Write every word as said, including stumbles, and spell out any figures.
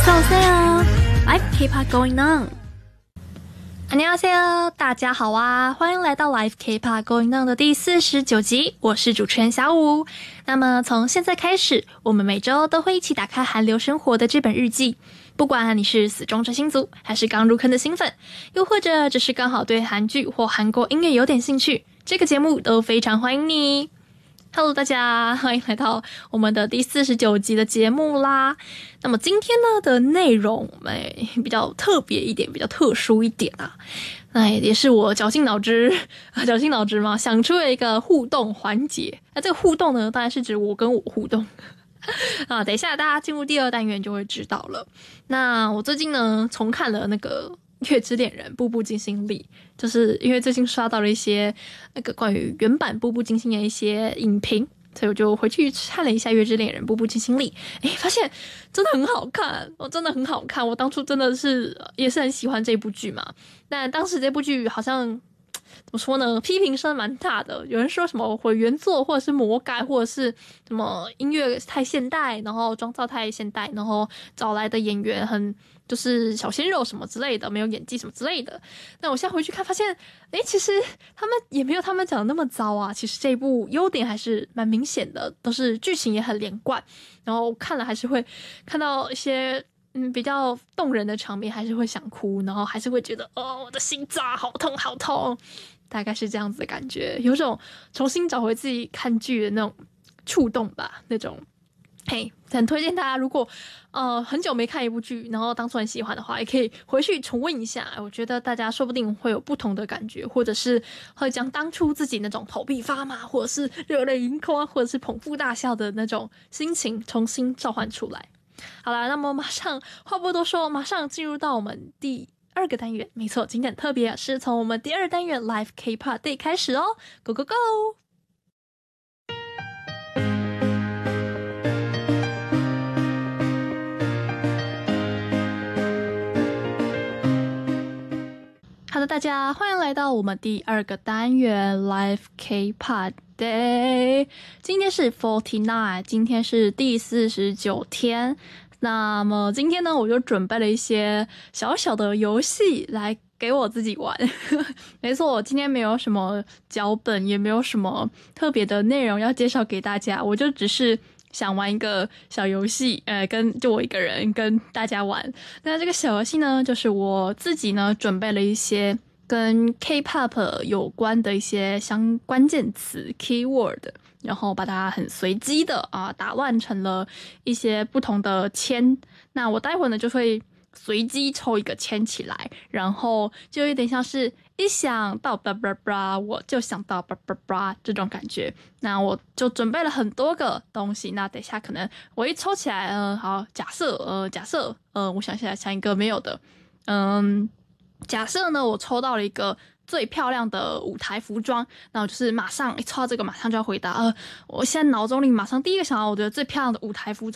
안녕하세요. Live K-pop going on. 안녕하세요，大家好啊，欢迎来到 Live K-pop going on 的第四十九集，我是主持人小五。那么从现在开始，我们每周都会一起打开韩流生活的这本日记。不管你是死忠追星族，还是刚入坑的新粉，又或者只是刚好对韩剧或韩国音乐有点兴趣，这个节目都非常欢迎你。Hello， 大家欢迎来到我们的第四十九集的节目啦。那么今天呢的内容，哎，比较特别一点，比较特殊一点啊。那也是我绞尽脑汁，绞尽脑汁嘛，想出了一个互动环节。那这个互动呢，当然是指我跟我互动。啊，等一下大家进入第二单元就会知道了。那我最近呢重看了那个《月之恋人》步步惊心里，就是因为最近刷到了一些那个关于原版步步惊心的一些影评，所以我就回去看了一下《月之恋人》步步惊心里，诶，发现真的很好看，我真的很好看。我当初真的是也是很喜欢这部剧嘛，但当时这部剧好像怎么说呢？批评声蛮大的，有人说什么毁原作，或者是魔改，或者是什么音乐太现代，然后妆造太现代，然后找来的演员很就是小鲜肉什么之类的，没有演技什么之类的。那我现在回去看，发现，诶，其实他们也没有他们讲的那么糟啊。其实这一部优点还是蛮明显的，都是剧情也很连贯，然后看了还是会看到一些嗯，比较动人的场面，还是会想哭，然后还是会觉得哦，我的心脏好痛好痛，大概是这样子的感觉，有种重新找回自己看剧的那种触动吧，那种嘿，很推荐大家，如果呃很久没看一部剧，然后当初很喜欢的话，也可以回去重温一下，我觉得大家说不定会有不同的感觉，或者是会将当初自己那种头皮发麻，或者是热泪盈眶，或者是捧腹大笑的那种心情重新召唤出来。好啦，那么马上话不多说，马上进入到我们第二个单元。没错，今天特别是从我们第二单元 Live K-pop Day 开始哦 ，Go Go Go！ 好的，大家欢迎来到我们第二个单元 Live K-pop Day， 今天是 forty-nine， 今天是第四十九天。那么今天呢，我就准备了一些小小的游戏来给我自己玩。没错，我今天没有什么脚本，也没有什么特别的内容要介绍给大家，我就只是想玩一个小游戏，呃，跟就我一个人跟大家玩。那这个小游戏呢，就是我自己呢准备了一些跟 K-pop 有关的一些相关键词 keyword， 然后把它很随机的啊打乱成了一些不同的签。那我待会呢就会随机抽一个签起来，然后就有点像是一想到叭叭叭我就想到叭叭叭这种感觉。那我就准备了很多个东西，那等一下可能我一抽起来，嗯、呃，好，假设呃假设呃我想一下想一个没有的，嗯。假设呢，我抽到了一个最漂亮的舞台服装，那我就是马上一抽到这个，马上就要回答。呃，我现在脑中里马上第一个想到，我觉得最漂亮的舞台服装